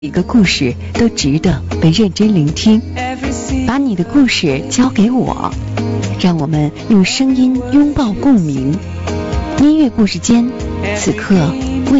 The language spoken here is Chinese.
一个故事都值得被认真聆听，把你的故事交给我，让我们用声音拥抱共鸣。音乐故事间，此刻